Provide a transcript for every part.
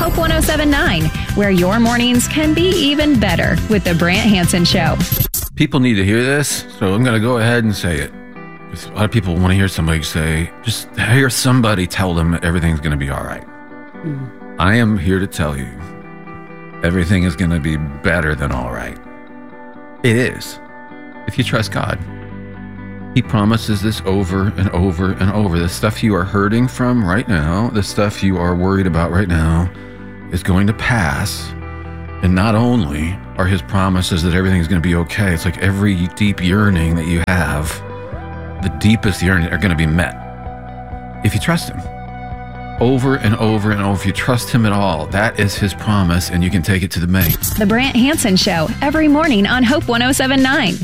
Hope 107.9, where your mornings can be even better with The Brant Hansen Show. People need to hear this, so I'm going to go ahead and say it. A lot of people want to hear somebody say, just hear somebody tell them everything's going to be all right. I am here to tell you, everything is going to be better than all right. It is, if you trust God. He promises this over and over and over. The stuff you are hurting from right now, the stuff you are worried about right now, is going to pass. And not only are his promises that everything's going to be okay, it's like every deep yearning that you have, the deepest yearning are going to be met. If you trust him. Over and over and over, if you trust him at all, that is his promise, and you can take it to the bank. The Brant Hansen Show, every morning on Hope 107.9.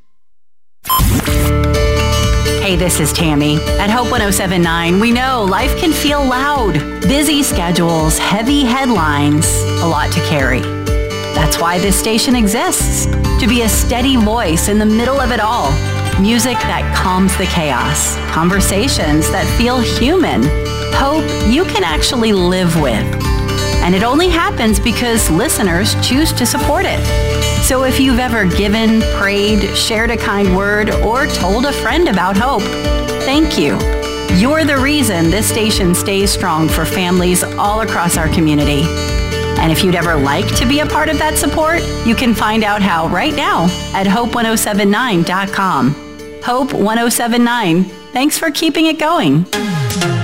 Hey, this is Tammy. At Hope 107.9, we know life can feel loud. Busy schedules, heavy headlines, a lot to carry. That's why this station exists, to be a steady voice in the middle of it all. Music that calms the chaos. Conversations that feel human. Hope you can actually live with. And it only happens because listeners choose to support it. So if you've ever given, prayed, shared a kind word, or told a friend about Hope, thank you. You're the reason this station stays strong for families all across our community. And if you'd ever like to be a part of that support, you can find out how right now at hope1079.com. Hope 107.9. Thanks for keeping it going.